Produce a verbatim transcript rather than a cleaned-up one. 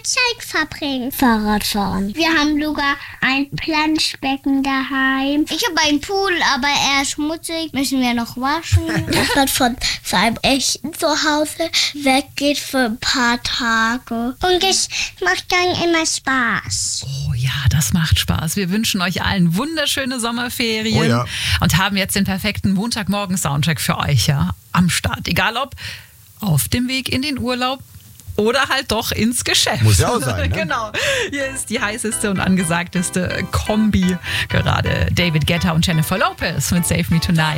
Zeit verbringen. Fahrradfahren. Wir haben sogar ein Planschbecken daheim. Ich habe einen Pool, aber er ist schmutzig. Müssen wir noch waschen. Dass man von seinem echten Zuhause weggeht für ein paar Tage. Und es macht dann immer Spaß. Oh ja, das macht Spaß. Wir wünschen euch allen wunderschöne Sommerferien. Oh ja. Und haben jetzt den perfekten Montagmorgen-Soundtrack für euch ja am Start. Egal ob auf dem Weg in den Urlaub oder halt doch ins Geschäft. Muss ja auch sein, ne? Genau. Hier ist die heißeste und angesagteste Kombi gerade. David Guetta und Jennifer Lopez mit Save Me Tonight.